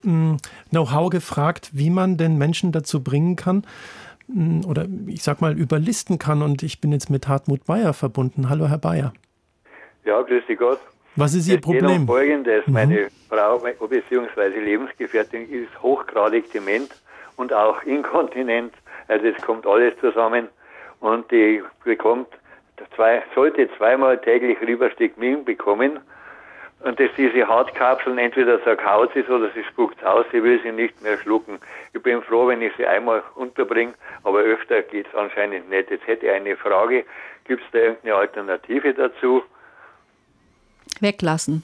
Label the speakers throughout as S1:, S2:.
S1: Know-how gefragt, wie man denn Menschen dazu bringen kann oder ich sag mal überlisten kann. Und ich bin jetzt mit Hartmut Bayer verbunden. Hallo, Herr Bayer.
S2: Ja, grüß dich Gott.
S1: Was ist Ihr Problem?
S2: Es geht um Folgendes. Meine Frau bzw. Lebensgefährtin ist hochgradig dement und auch inkontinent. Also es kommt alles zusammen. Und die sollte zweimal täglich Rivastigmin bekommen. Und dass diese Hartkapseln entweder sagt sie oder sie spuckt aus, sie will sie nicht mehr schlucken. Ich bin froh, wenn ich sie einmal unterbringe, aber öfter geht es anscheinend nicht. Jetzt hätte ich eine Frage, gibt es da irgendeine Alternative dazu?
S3: Weglassen.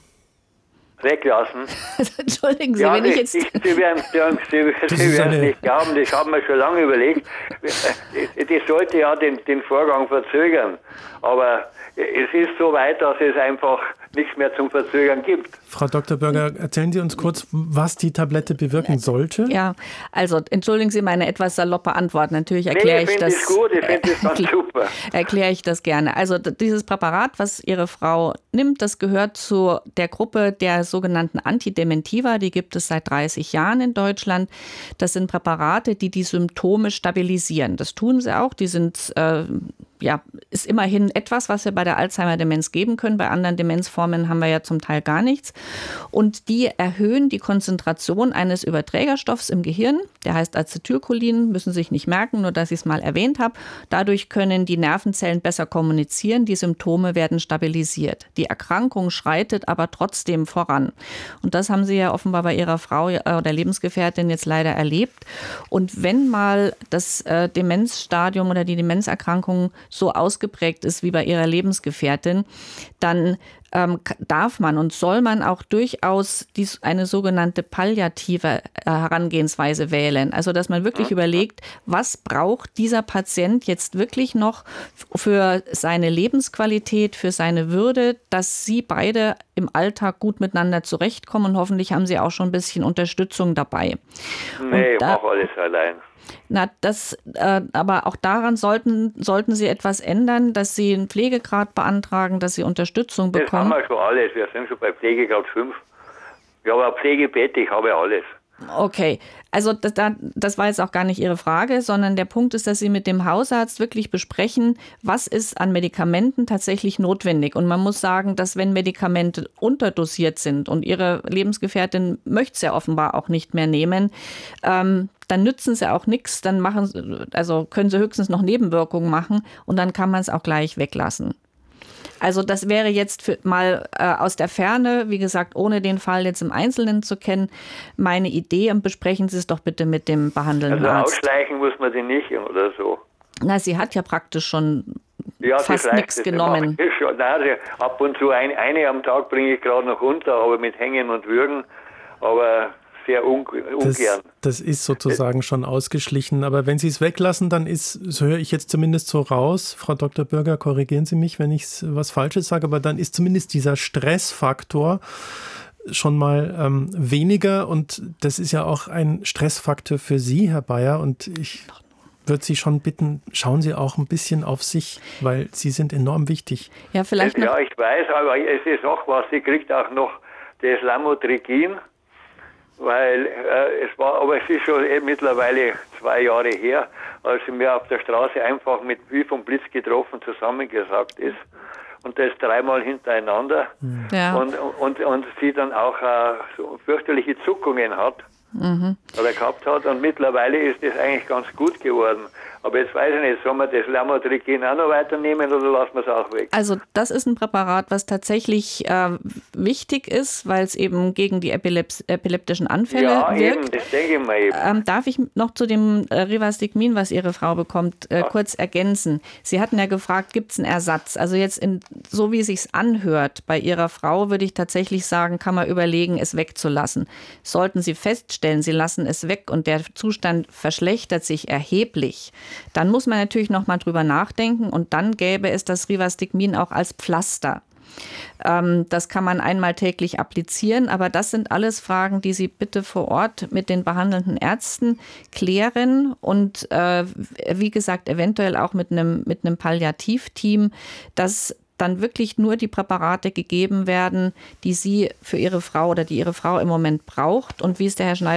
S2: Entschuldigen Sie, wenn ich jetzt... Sie werden nicht glauben, das haben wir schon lange überlegt. Das sollte ja den Vorgang verzögern. Aber es ist so weit, dass es einfach nichts mehr zum Verzögern gibt.
S1: Frau Dr. Bürger, erzählen Sie uns kurz, was die Tablette bewirken sollte?
S3: Ja, also entschuldigen Sie meine etwas saloppe Antwort. Natürlich erkläre ich das.
S2: Ich finde es ganz super.
S3: Erkläre ich das gerne. Also dieses Präparat, was Ihre Frau nimmt, das gehört zu der Gruppe der sogenannten Antidementiva. Die gibt es seit 30 Jahren in Deutschland. Das sind Präparate, die Symptome stabilisieren. Das tun sie auch. Die sind ist immerhin etwas, was wir bei der Alzheimer-Demenz geben können. Bei anderen Demenzformen haben wir ja zum Teil gar nichts. Und die erhöhen die Konzentration eines Überträgerstoffs im Gehirn. Der heißt Acetylcholin, müssen Sie sich nicht merken, nur dass ich es mal erwähnt habe. Dadurch können die Nervenzellen besser kommunizieren, die Symptome werden stabilisiert. Die Erkrankung schreitet aber trotzdem voran. Und das haben Sie ja offenbar bei Ihrer Frau oder Lebensgefährtin jetzt leider erlebt. Und wenn mal das Demenzstadium oder die Demenzerkrankung so ausgeprägt ist wie bei Ihrer Lebensgefährtin, dann darf man und soll man auch durchaus eine sogenannte palliative Herangehensweise wählen. Also dass man wirklich überlegt, was braucht dieser Patient jetzt wirklich noch für seine Lebensqualität, für seine Würde, dass sie beide im Alltag gut miteinander zurechtkommen und hoffentlich haben sie auch schon ein bisschen Unterstützung dabei.
S2: Nee, ich mache alles allein.
S3: Aber auch daran sollten Sie etwas ändern, dass Sie einen Pflegegrad beantragen, dass Sie Unterstützung bekommen.
S2: Das haben wir schon alles. Wir sind schon bei Pflegegrad 5. Ich habe ein Pflegebett, ich habe alles.
S3: Okay, also das war jetzt auch gar nicht Ihre Frage, sondern der Punkt ist, dass Sie mit dem Hausarzt wirklich besprechen, was ist an Medikamenten tatsächlich notwendig. Und man muss sagen, dass wenn Medikamente unterdosiert sind und Ihre Lebensgefährtin möchte es ja offenbar auch nicht mehr nehmen, dann nützen sie auch nichts, dann können sie höchstens noch Nebenwirkungen machen und dann kann man es auch gleich weglassen. Also das wäre jetzt mal aus der Ferne, wie gesagt, ohne den Fall jetzt im Einzelnen zu kennen, meine Idee und besprechen Sie es doch bitte mit dem behandelnden Arzt.
S2: Ausschleichen muss man die nicht oder so?
S3: Na, sie hat ja praktisch schon fast nichts genommen.
S2: Ab und zu eine am Tag bringe ich gerade noch unter, aber mit Hängen und Würgen, aber sehr ungern.
S1: Das ist sozusagen schon ausgeschlichen. Aber wenn Sie es weglassen, dann so höre ich jetzt zumindest so raus, Frau Dr. Bürger, korrigieren Sie mich, wenn ich was Falsches sage, aber dann ist zumindest dieser Stressfaktor schon mal weniger. Und das ist ja auch ein Stressfaktor für Sie, Herr Bayer. Und ich würde Sie schon bitten, schauen Sie auch ein bisschen auf sich, weil Sie sind enorm wichtig.
S3: Ja, vielleicht
S2: ja, ich weiß, aber es ist auch was. Sie kriegt auch noch das Lamotrigin. Weil aber es ist schon mittlerweile 2 Jahre her, als sie mir auf der Straße einfach wie vom Blitz getroffen zusammengesagt ist. Und das 3-mal hintereinander. Ja. Und sie dann auch so fürchterliche Zuckungen hat. Oder gehabt hat. Und mittlerweile ist das eigentlich ganz gut geworden. Aber jetzt weiß ich nicht, sollen wir das Lamotrigin auch noch weiternehmen oder lassen wir es auch weg?
S3: Also das ist ein Präparat, was tatsächlich wichtig ist, weil es eben gegen die epileptischen Anfälle wirkt. Ja, eben, das denke ich mal eben. Darf ich noch zu dem Rivastigmin, was Ihre Frau bekommt, kurz ergänzen? Sie hatten ja gefragt, gibt es einen Ersatz? Also jetzt, so wie es sich anhört, bei Ihrer Frau würde ich tatsächlich sagen, kann man überlegen, es wegzulassen. Sollten Sie feststellen, Sie lassen es weg und der Zustand verschlechtert sich erheblich, dann muss man natürlich noch mal drüber nachdenken und dann gäbe es das Rivastigmin auch als Pflaster. Das kann man einmal täglich applizieren, aber das sind alles Fragen, die Sie bitte vor Ort mit den behandelnden Ärzten klären und wie gesagt, eventuell auch mit einem Palliativteam, das dann wirklich nur die Präparate gegeben werden, die sie für ihre Frau oder die ihre Frau im Moment braucht. Und wie es der Herr Schneider